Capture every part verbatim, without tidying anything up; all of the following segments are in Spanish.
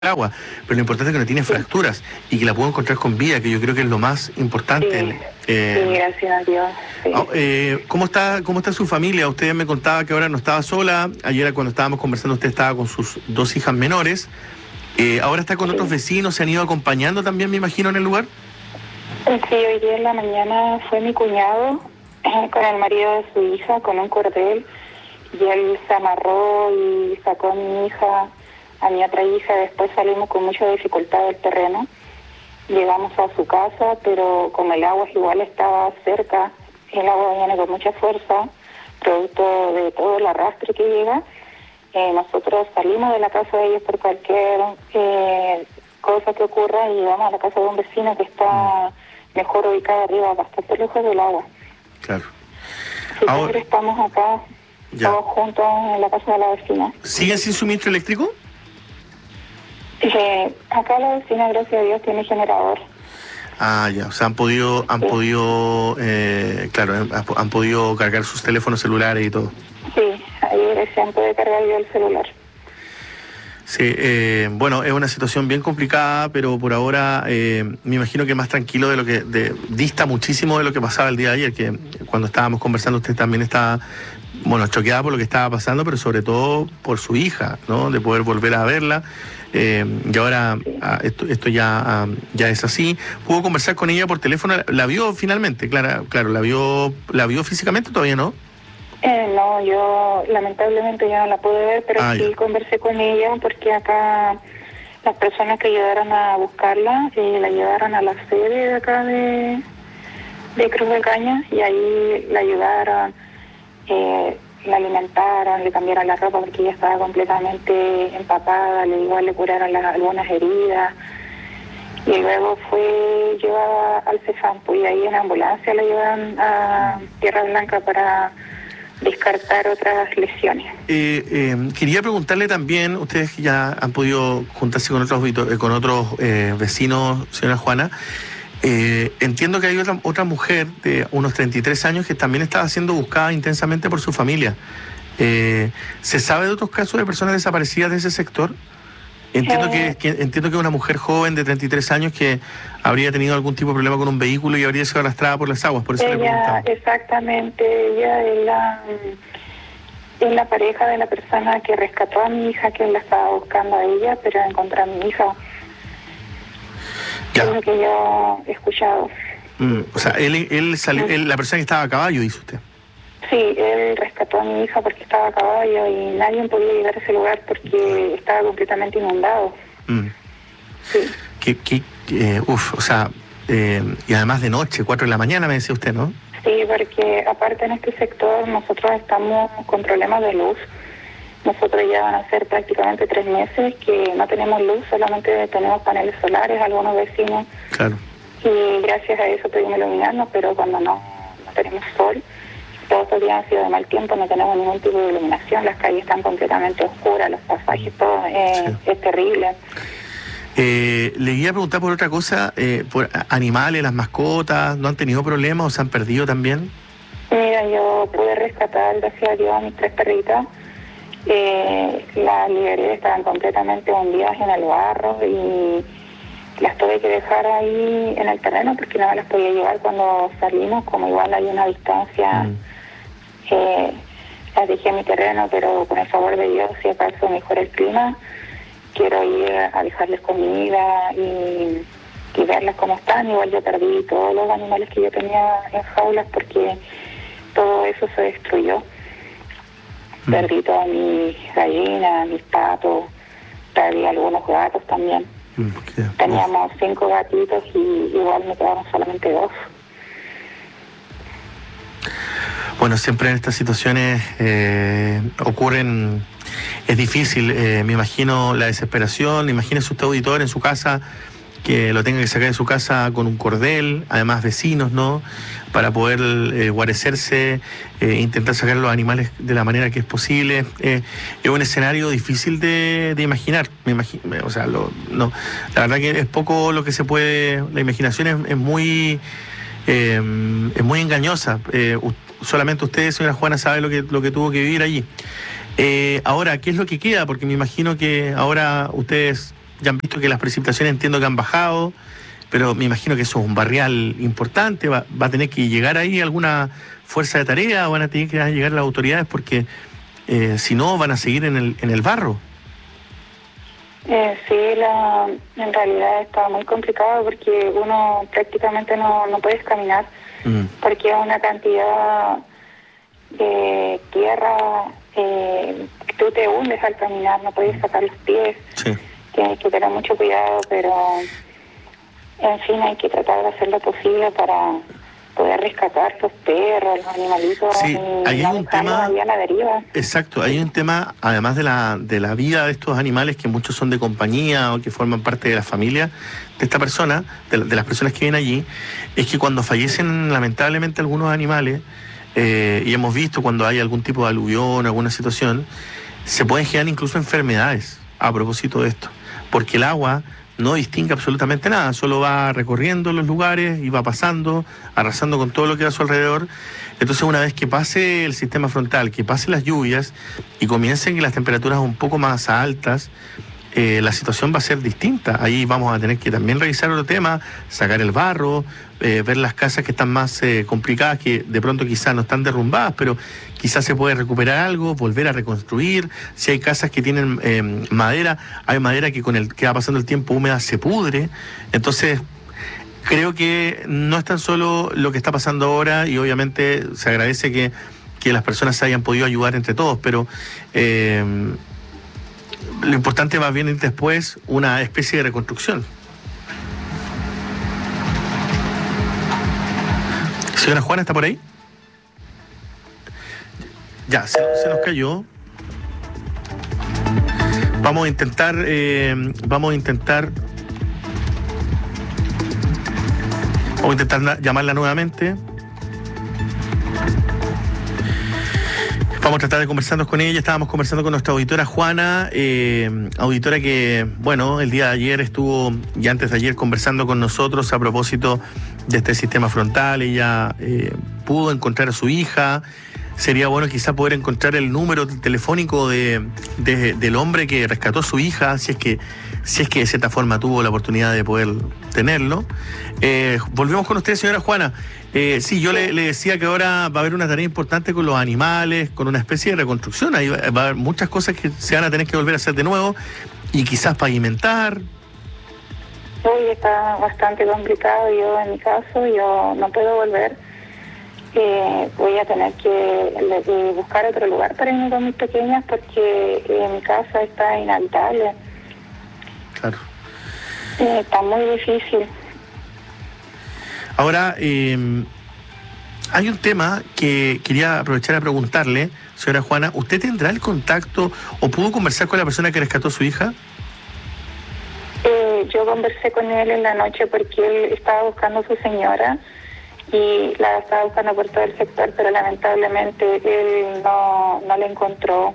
agua, pero lo importante es que no tiene Sí. fracturas y que la puedo encontrar con vida, que yo creo que es lo más importante. Sí, Eh, sí, gracias a Dios. Sí. ah, eh, ¿cómo está, cómo está su familia? Usted me contaba que ahora no estaba sola. Ayer cuando estábamos conversando usted estaba con sus dos hijas menores. Eh, ahora está con Sí. otros vecinos, se han ido acompañando también, me imagino, en el lugar. Sí, hoy día en la mañana fue mi cuñado eh, con el marido de su hija, con un cordel, y él se amarró y sacó a mi hija, a mi otra hija. Después salimos con mucha dificultad del terreno. Llegamos a su casa, pero como el agua igual estaba cerca, el agua viene con mucha fuerza, producto de todo el arrastre que llega. Eh, nosotros salimos de la casa de ellos por cualquier eh, cosa que ocurra y vamos a la casa de un vecino que está mejor ubicado arriba, bastante lejos del agua. Claro. Así que Ahora- ahora estamos acá, Ya. todos juntos en la casa de la vecina. ¿Siguen sin suministro eléctrico? Eh, acá la vecina, gracias a Dios, tiene generador. Ah, ya, o sea, han podido, han Sí. podido, eh, claro, han, han podido cargar sus teléfonos celulares y todo. Sí, ahí recién puede cargar yo el celular. Sí, eh, bueno, es una situación bien complicada, pero por ahora eh, me imagino que más tranquilo de lo que, de, dista muchísimo de lo que pasaba el día de ayer, que cuando estábamos conversando usted también estaba, bueno, choqueada por lo que estaba pasando, pero sobre todo por su hija, ¿no? De poder volver a verla. Eh, y ahora ah, esto, esto ya, ah, ya es así. ¿Pudo conversar con ella por teléfono? ¿La vio finalmente? Claro, claro, ¿la vio, la vio físicamente? Todavía no. Eh, no, yo lamentablemente ya no la pude ver, pero Ah, sí ya. conversé con ella porque acá las personas que ayudaron a buscarla eh, la llevaron a la sede de acá de, de Cruz de Caña y ahí la ayudaron, eh, la alimentaron, le cambiaron la ropa porque ella estaba completamente empapada, le, igual le curaron las, algunas heridas y luego fue llevada al CEFAMPO y ahí en ambulancia la llevaron a Tierra Blanca para descartar otras lesiones. Eh, eh, quería preguntarle también, ustedes ya han podido juntarse con otros vito- eh, con otros eh, vecinos, señora Juana, eh, entiendo que hay otra, otra mujer de unos treinta y tres años que también estaba siendo buscada intensamente por su familia. Eh, ¿Se sabe de otros casos de personas desaparecidas de ese sector? Entiendo Eh, que, que entiendo que una mujer joven de treinta y tres años que habría tenido algún tipo de problema con un vehículo y habría sido arrastrada por las aguas, por eso le ella, preguntaba. exactamente, ella es la, es la pareja de la persona que rescató a mi hija, que él la estaba buscando a ella, pero encontró a mi hija. Ya. Es lo que yo he escuchado. Mm, o sea, él, él salió, él- la persona que estaba a caballo, dice usted. Sí, él rescató a mi hija porque estaba a caballo y nadie podía llegar a ese lugar porque estaba completamente inundado. Mm. Sí. Que, que, que, uf, o sea, eh, y además de noche, cuatro de la mañana, me decía usted, ¿no? Sí, porque aparte en este sector nosotros estamos con problemas de luz. Nosotros ya van a ser prácticamente tres meses que no tenemos luz, solamente tenemos paneles solares, algunos vecinos, Claro. y gracias a eso pudimos iluminarnos, pero cuando no, no tenemos sol, todos estos días han sido de mal tiempo, no tenemos ningún tipo de iluminación, las calles están completamente oscuras, los pasajes, todo eh, Sí. es terrible. Eh, le iba a preguntar por otra cosa, eh, por animales, las mascotas, ¿no han tenido problemas o se han perdido también? Mira, yo pude rescatar, gracias a Dios, a mis tres perritas. Eh, las liberé, estaban completamente hundidas en el barro y las tuve que dejar ahí en el terreno porque no me las podía llevar cuando salimos, como igual hay una distancia. Mm. Eh, las dejé en mi terreno, pero con el favor de Dios, si acaso mejora el clima, quiero ir a dejarles comida y, y verlas cómo están. Igual yo perdí todos los animales que yo tenía en jaulas porque todo eso se destruyó. Mm. Perdí todas mis gallinas, mis patos, perdí algunos gatos también. Mm, qué- uf. Teníamos cinco gatitos y igual me quedaron solamente dos. Bueno, siempre en estas situaciones eh, ocurren, es difícil, eh, me imagino la desesperación, imagínese usted auditor en su casa, que lo tenga que sacar de su casa con un cordel, además vecinos, ¿no? Para poder eh, guarecerse, eh, intentar sacar los animales de la manera que es posible. Eh, es un escenario difícil de, de imaginar, me imagino, o sea, lo, no, la verdad que es poco lo que se puede, la imaginación es, es muy... Eh, es muy engañosa. Eh, u- solamente usted, señora Juana, sabe lo que, lo que tuvo que vivir allí. Eh, ahora, ¿qué es lo que queda? Porque me imagino que ahora ustedes ya han visto que las precipitaciones entiendo que han bajado, pero me imagino que eso es un barrial importante, va, va a tener que llegar ahí alguna fuerza de tarea, o van a tener que llegar las autoridades, porque eh, si no van a seguir en el, en el barro. Eh, sí, la, en realidad está muy complicado porque uno prácticamente no, no puedes caminar, mm. porque es una cantidad de tierra, eh, tú te hundes al caminar, no puedes sacar los pies, sí. Tienes que tener mucho cuidado, pero en fin hay que tratar de hacer lo posible para poder rescatar los perros, los animalitos, sí, y hay no un tema, a la deriva. Exacto, hay un tema, además de la, de la vida de estos animales, que muchos son de compañía o que forman parte de la familia de esta persona, de, de las personas que viven allí, es que cuando fallecen lamentablemente algunos animales, eh, y hemos visto cuando hay algún tipo de aluvión, alguna situación, se pueden generar incluso enfermedades a propósito de esto, porque el agua no distingue absolutamente nada, solo va recorriendo los lugares y va pasando, arrasando con todo lo que va a su alrededor. Entonces, una vez que pase el sistema frontal, que pasen las lluvias y comiencen las temperaturas un poco más altas, eh, la situación va a ser distinta. Ahí vamos a tener que también revisar otro tema, sacar el barro, eh, ver las casas que están más eh, complicadas, que de pronto quizás no están derrumbadas, pero quizás se puede recuperar algo, volver a reconstruir. Si hay casas que tienen eh, madera, hay madera que con el que va pasando el tiempo húmeda se pudre. Entonces, creo que no es tan solo lo que está pasando ahora, y obviamente se agradece que, que las personas se hayan podido ayudar entre todos, pero eh, lo importante va bien después una especie de reconstrucción. Señora Juana, ¿está por ahí? Ya, se, se nos cayó. Vamos a intentar, eh, vamos a intentar, vamos a intentar llamarla nuevamente. Vamos a tratar de conversarnos con ella. Estábamos conversando con nuestra auditora Juana, eh, auditora que, bueno, el día de ayer estuvo, y antes de ayer, conversando con nosotros a propósito de este sistema frontal. Ella eh, pudo encontrar a su hija. Sería bueno quizá poder encontrar el número telefónico de, de, del hombre que rescató a su hija, si es que, si es que de cierta forma tuvo la oportunidad de poder tenerlo. Eh, volvemos con usted, señora Juana. Eh, sí, yo le, le decía que ahora va a haber una tarea importante con los animales, con una especie de reconstrucción. Ahí va, va a haber muchas cosas que se van a tener que volver a hacer de nuevo, y quizás pavimentar. Hoy está bastante complicado. Yo, en mi caso, yo no puedo volver. Eh, voy a tener que eh, buscar otro lugar para irme con mis pequeñas, porque eh, mi casa está inhabitable. Claro. Eh, está muy difícil. Ahora, eh, hay un tema que quería aprovechar a preguntarle, señora Juana. ¿Usted tendrá el contacto o pudo conversar con la persona que rescató a su hija? Eh, yo conversé con él en la noche porque él estaba buscando a su señora y la estaba buscando por todo el sector, pero lamentablemente él no, no la encontró.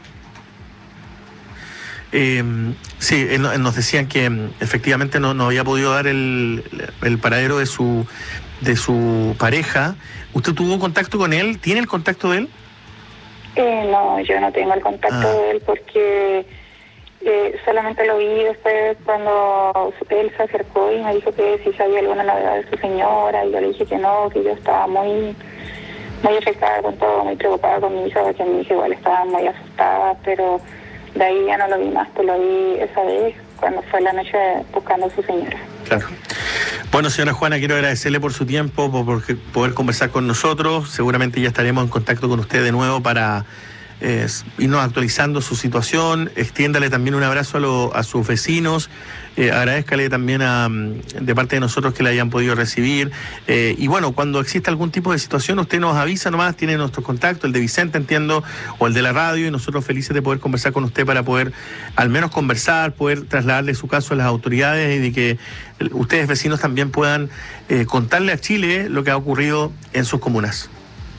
Eh, sí, él, él nos decían que efectivamente no, no había podido dar el, el paradero de su de su pareja. ¿Usted tuvo contacto con él? ¿Tiene el contacto de él? Eh, no, yo no tengo el contacto ah. de él porque eh, solamente lo vi después cuando él se acercó y me dijo que si sabía alguna novedad de su señora, y yo le dije que no, que yo estaba muy muy afectada con todo, muy preocupada con mi hija, porque mi hija igual estaba muy asustada, pero de ahí ya no lo vi más, pues lo vi esa vez cuando fue la noche buscando a su señora. Claro. Bueno, señora Juana, quiero agradecerle por su tiempo, por, por poder conversar con nosotros. Seguramente ya estaremos en contacto con usted de nuevo para eh, irnos actualizando su situación. Extiéndale también un abrazo a, lo, a sus vecinos. Eh, agradézcale también a, de parte de nosotros que la hayan podido recibir. Eh, y bueno, cuando exista algún tipo de situación, usted nos avisa nomás, tiene nuestro contacto, el de Vicente, entiendo, o el de la radio, y nosotros felices de poder conversar con usted para poder al menos conversar, poder trasladarle su caso a las autoridades, y de que ustedes vecinos también puedan eh, contarle a Chile lo que ha ocurrido en sus comunas.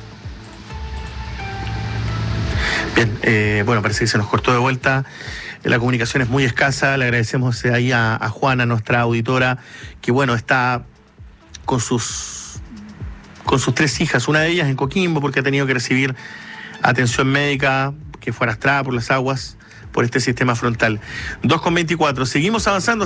Bien, eh, bueno, parece que se nos cortó de vuelta. La comunicación es muy escasa. Le agradecemos ahí a, a Juana, nuestra auditora, que bueno, está con sus con sus tres hijas, una de ellas en Coquimbo, porque ha tenido que recibir atención médica, que fue arrastrada por las aguas, por este sistema frontal. dos con veinticuatro. Seguimos avanzando.